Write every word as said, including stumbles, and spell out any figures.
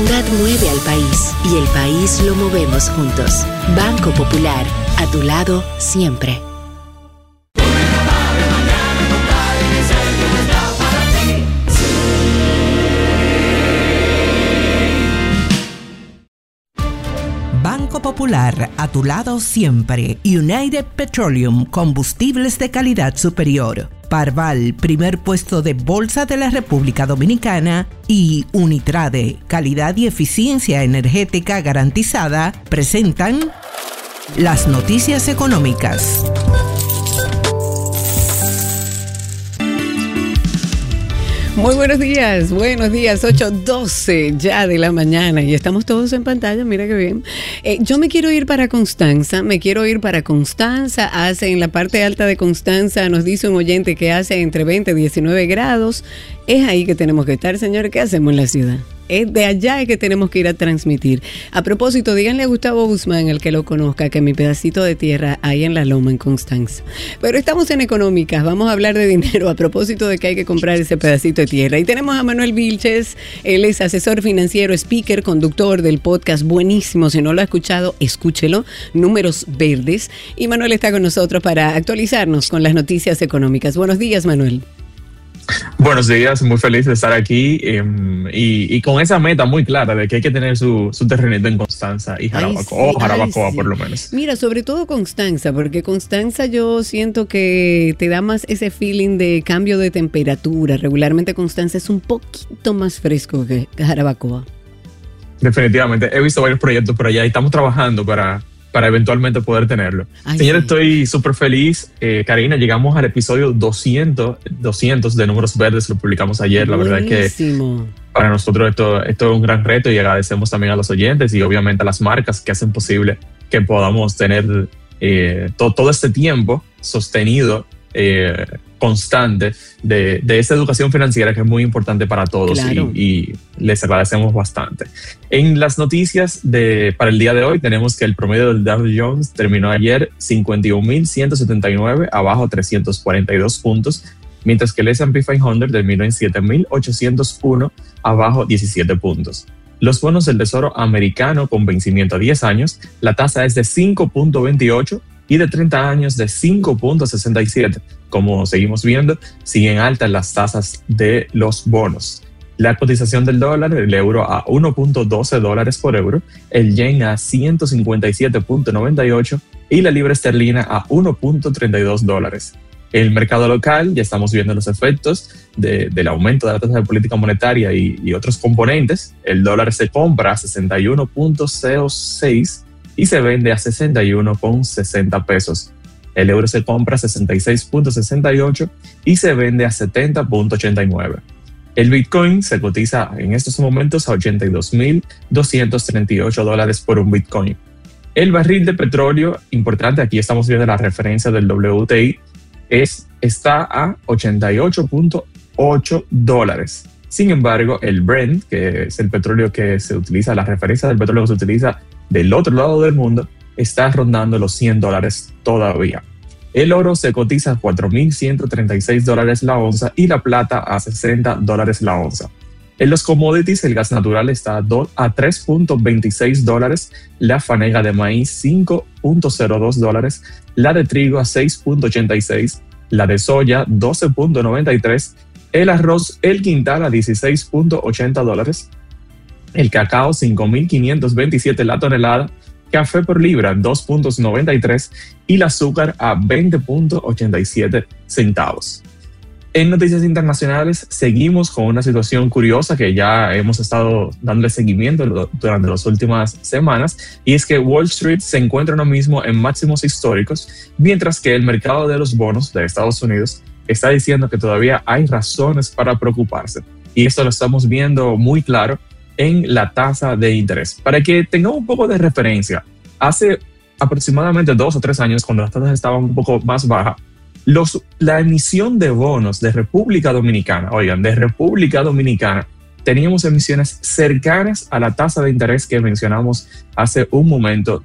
Mueve al país y el país lo movemos juntos. Banco Popular, a tu lado siempre. Banco Popular, a tu lado siempre. United Petroleum, combustibles de calidad superior. Parval, primer puesto de bolsa de la República Dominicana. Y Unitrade, calidad y eficiencia energética garantizada, presentan las noticias económicas. Muy buenos días, buenos días, ocho doce ya de la mañana y estamos todos en pantalla, mira qué bien. Eh, yo me quiero ir para Constanza, me quiero ir para Constanza, hace en la parte alta de Constanza, nos dice un oyente que hace entre veinte y diecinueve grados, es ahí que tenemos que estar, señores, ¿qué hacemos en la ciudad? Es de allá es que tenemos que ir a transmitir. A propósito, díganle a Gustavo Guzmán, el que lo conozca, que mi pedacito de tierra ahí en la loma, en Constanza. Pero estamos en Económicas, vamos a hablar de dinero a propósito de que hay que comprar ese pedacito de tierra. Y tenemos a Manuel Vilches, él es asesor financiero, speaker, conductor del podcast buenísimo. Si no lo ha escuchado, escúchelo, Números Verdes. Y Manuel está con nosotros para actualizarnos con las noticias económicas. Buenos días, Manuel. Buenos días, muy feliz de estar aquí eh, y, y con esa meta muy clara de que hay que tener su, su terrenito en Constanza y Jarabacoa, sí, o Jarabacoa sí. Por lo menos. Mira, sobre todo Constanza, porque Constanza yo siento que te da más ese feeling de cambio de temperatura. Regularmente Constanza es un poquito más fresco que Jarabacoa. Definitivamente, he visto varios proyectos por allá y estamos trabajando para... para eventualmente poder tenerlo. Ay, Señores, sí. Estoy súper feliz. Eh, Karina, llegamos al episodio doscientos, doscientos de Números Verdes, lo publicamos ayer. La verdad es que para nosotros esto, esto es un gran reto y agradecemos también a los oyentes y obviamente a las marcas que hacen posible que podamos tener eh, to, todo este tiempo sostenido, eh, constante de, de esta educación financiera que es muy importante para todos. Claro. y, y les agradecemos bastante. En las noticias de, para el día de hoy tenemos que el promedio del Dow Jones terminó ayer cincuenta y un mil ciento setenta y nueve, abajo trescientos cuarenta y dos puntos, mientras que el ese and pe quinientos terminó en siete mil ochocientos uno, abajo diecisiete puntos. Los bonos del Tesoro americano con vencimiento a diez años, la tasa es de cinco punto veintiocho y de treinta años de cinco punto sesenta y siete. Como seguimos viendo, siguen altas las tasas de los bonos. La cotización del dólar, el euro a uno punto doce dólares por euro, el yen a ciento cincuenta y siete punto noventa y ocho y la libra esterlina a uno punto treinta y dos dólares. El mercado local, ya estamos viendo los efectos de, del aumento de la tasa de política monetaria y, y otros componentes. El dólar se compra a sesenta y uno punto cero seis y se vende a sesenta y uno con sesenta pesos. El euro se compra a sesenta y seis punto sesenta y ocho y se vende a setenta punto ochenta y nueve. El Bitcoin se cotiza en estos momentos a ochenta y dos mil doscientos treinta y ocho dólares por un Bitcoin. El barril de petróleo, importante, aquí estamos viendo la referencia del doble u te i, es, está a ochenta y ocho punto ocho dólares. Sin embargo, el Brent, que es el petróleo que se utiliza, la referencia del petróleo que se utiliza del otro lado del mundo, está rondando los cien dólares todavía. El oro se cotiza a cuatro mil ciento treinta y seis dólares la onza y la plata a sesenta dólares la onza. En los commodities, el gas natural está a tres punto veintiséis dólares, la fanega de maíz cinco punto cero dos dólares, la de trigo a seis punto ochenta y seis, la de soya doce punto noventa y tres, el arroz el quintal a dieciséis punto ochenta dólares, el cacao cinco mil quinientos veintisiete la tonelada, café por libra dos punto noventa y tres y el azúcar a veinte punto ochenta y siete centavos. En noticias internacionales seguimos con una situación curiosa que ya hemos estado dándole seguimiento durante las últimas semanas, y es que Wall Street se encuentra ahora mismo en máximos históricos, mientras que el mercado de los bonos de Estados Unidos está diciendo que todavía hay razones para preocuparse, y esto lo estamos viendo muy claro en la tasa de interés. Para que tengamos un poco de referencia, hace aproximadamente dos o tres años, cuando las tasas estaban un poco más bajas, Los, la emisión de bonos de República Dominicana, oigan, de República Dominicana, teníamos emisiones cercanas a la tasa de interés que mencionamos hace un momento